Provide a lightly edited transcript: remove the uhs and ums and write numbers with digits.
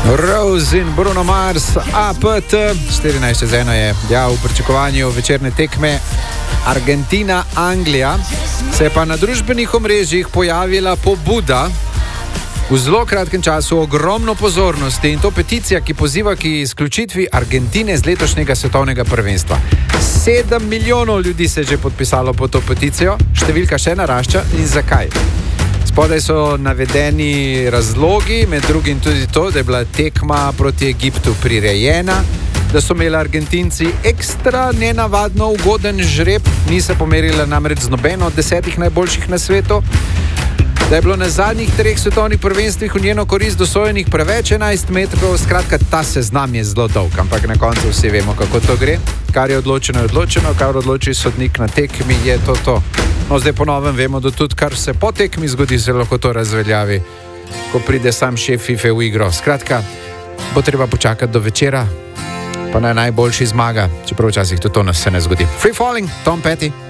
Rose in Bruno Mars, APT, 14:1 je v pričakovanju večerne tekme Argentina-Anglija. Se je pa na družbenih omrežjih pojavila pobuda v zelo kratkem času ogromno pozornosti in to peticija, ki poziva k izključitvi Argentine z letošnjega svetovnega prvenstva. 7 milijonov ljudi se je že podpisalo pod to peticijo, številka še narašča in zakaj? Spodaj so navedeni razlogi, med drugim tudi to, da je bila tekma proti Egiptu prirejena, da so imeli Argentinci ekstra nenavadno ugoden žreb, ni se pomerila namreč z nobeno od 10 najboljših na svetu, da je bilo na zadnjih 3 svetovnih prvenstvih v njeno korist dosojenih preveč 11 metrov, skratka ta seznam je zelo dolg, ampak na koncu vsi vemo, kako to gre. Kar je odločeno, kar odloči sodnik na tekmi, je to. No, zdaj po novem vemo, da tudi kar se po tekmi zgodi, se lahko to razveljavi, ko pride sam šef FIFA v igro. Skratka, bo treba počakati do večera, pa najboljši zmaga, čeprav včasih tudi to nas se ne zgodi. Free Falling, Tom Petty.